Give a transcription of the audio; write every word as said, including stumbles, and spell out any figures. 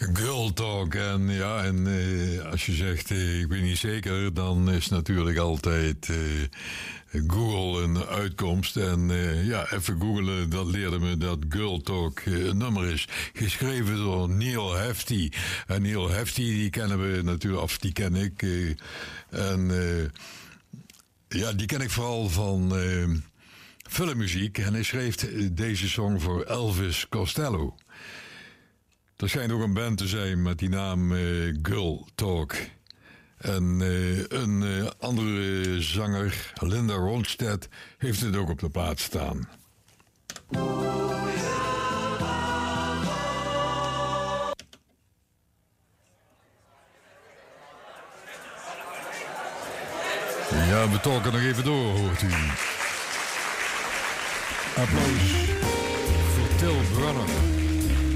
Girl Talk. En ja, en uh, als je zegt, uh, ik weet niet zeker, dan is natuurlijk altijd uh, Google een uitkomst. En uh, ja, even googelen, dat leerde me dat Girl Talk uh, een nummer is. Geschreven door Neil Hefti. En Neil Hefti, die kennen we natuurlijk, of die ken ik. Uh, en uh, ja, die ken ik vooral van uh, filmmuziek. En hij schreef deze song voor Elvis Costello. Er schijnt ook een band te zijn met die naam uh, Girl Talk. En uh, een uh, andere zanger, Linda Ronstadt, heeft het ook op de plaat staan. Ja, we talken nog even door, hoort u. Applaus voor Till Brunner.